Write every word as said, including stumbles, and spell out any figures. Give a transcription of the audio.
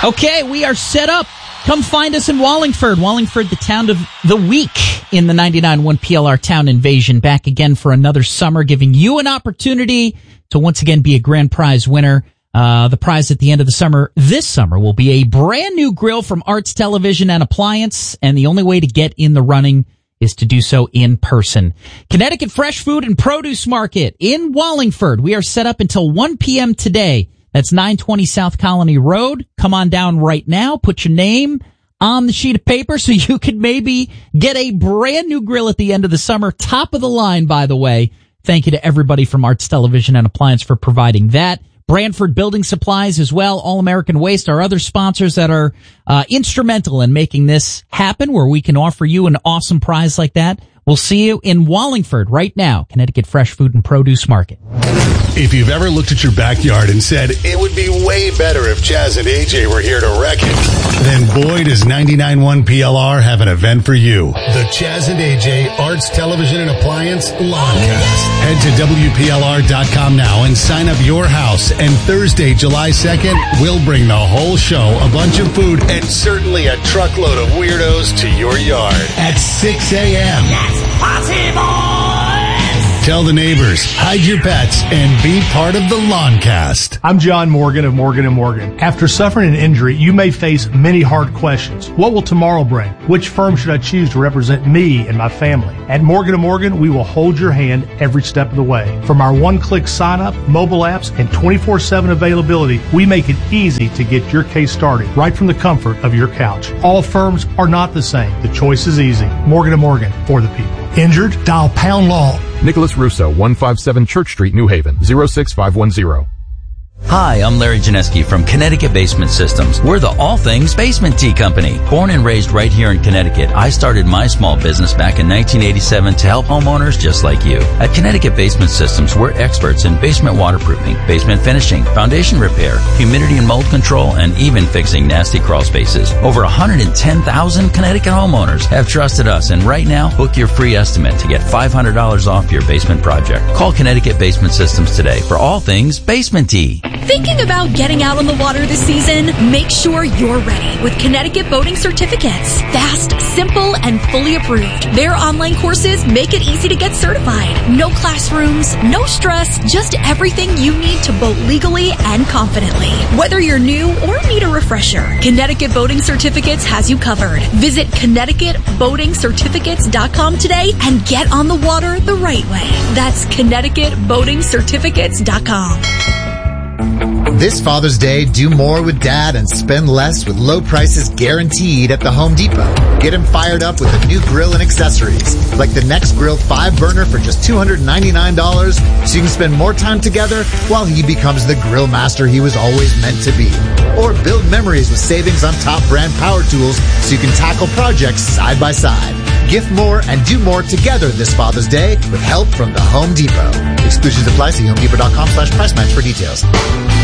Okay, we are set up. Come find us in Wallingford. Wallingford, the town of the week in the ninety-nine point one P L R Town Invasion. Back again for another summer, giving you an opportunity to once again be a grand prize winner. Uh, the prize at the end of the summer, this summer, will be a brand new grill from Arts Television and Appliance. And the only way to get in the running is to do so in person. Connecticut Fresh Food and Produce Market in Wallingford. We are set up until one p.m. today. That's nine twenty South Colony Road. Come on down right now. Put your name on the sheet of paper so you could maybe get a brand new grill at the end of the summer. Top of the line, by the way. Thank you to everybody from Arts Television and Appliance for providing that. Branford Building Supplies as well. All American Waste, our other sponsors that are uh, instrumental in making this happen, where we can offer you an awesome prize like that. We'll see you in Wallingford right now. Connecticut Fresh Food and Produce Market. If you've ever looked at your backyard and said, it would be way better if Chaz and A J were here to wreck it, then boy, does ninety-nine point one P L R have an event for you. The Chaz and A J Arts Television and Appliance Lawncast. Head to W P L R dot com now and sign up your house. And Thursday, July second, we'll bring the whole show, a bunch of food, and certainly a truckload of weirdos to your yard at six a.m. That's possible! Tell the neighbors, hide your pets, and be part of the Lawncast. I'm John Morgan of Morgan and Morgan. After suffering an injury, you may face many hard questions. What will tomorrow bring? Which firm should I choose to represent me and my family? At Morgan and Morgan, we will hold your hand every step of the way. From our one-click sign-up, mobile apps, and twenty-four seven availability, we make it easy to get your case started right from the comfort of your couch. All firms are not the same. The choice is easy. Morgan and Morgan, for the people. Injured? Dial pound law. Nicholas Russo, one fifty-seven Church Street, New Haven, zero six five one zero. Hi, I'm Larry Janeski from Connecticut Basement Systems. We're the all things basement tea company. Born and raised right here in Connecticut, I started my small business back in nineteen eighty-seven to help homeowners just like you. At Connecticut Basement Systems, we're experts in basement waterproofing, basement finishing, foundation repair, humidity and mold control, and even fixing nasty crawl spaces. Over one hundred ten thousand Connecticut homeowners have trusted us, and right now, book your free estimate to get five hundred dollars off your basement project. Call Connecticut Basement Systems today for all things basement tea. Thinking about getting out on the water this season? Make sure you're ready with Connecticut Boating Certificates. Fast, simple, and fully approved. Their online courses make it easy to get certified. No classrooms, no stress, just everything you need to boat legally and confidently. Whether you're new or need a refresher, Connecticut Boating Certificates has you covered. Visit Connecticut Boating Certificates dot com today and get on the water the right way. That's Connecticut Boating Certificates dot com. This Father's Day, do more with Dad and spend less with low prices guaranteed at the Home Depot. Get him fired up with a new grill and accessories, like the Next Grill five burner for just two hundred ninety-nine dollars, so you can spend more time together while he becomes the grill master he was always meant to be. Or build memories with savings on top brand power tools so you can tackle projects side by side. Gift more and do more together this Father's Day with help from the Home Depot. Exclusions apply. See homedepot.com slash price match for details.